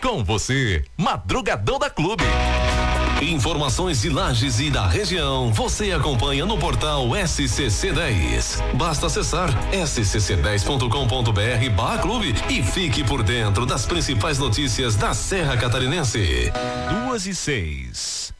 Com você, Madrugadão da Clube. Informações de Lages e da região, você acompanha no portal SCC10. Basta acessar scc10.com.br/clube e fique por dentro das principais notícias da Serra Catarinense. 2:06.